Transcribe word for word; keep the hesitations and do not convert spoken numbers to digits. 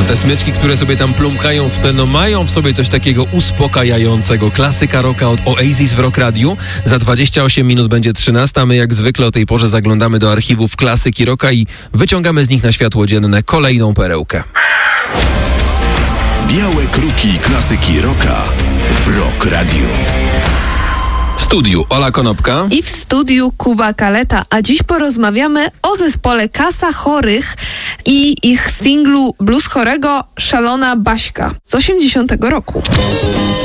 te smyczki, które sobie tam plumkają w tle, no mają w sobie coś takiego uspokajającego. Klasyka rocka od Oasis w Rock Radiu. Za dwadzieścia osiem minut będzie trzynasta. My jak zwykle o tej porze zaglądamy do archiwów klasyki rocka i wyciągamy z nich na światło dzienne kolejną perełkę. Białe kruki klasyki rocka w Rock Radiu. W studiu Ola Konopka i w studiu Kuba Kaleta, a dziś porozmawiamy o zespole Kasa Chorych i ich singlu Blues Chorego Szalona Baśka z osiemdziesiątego roku.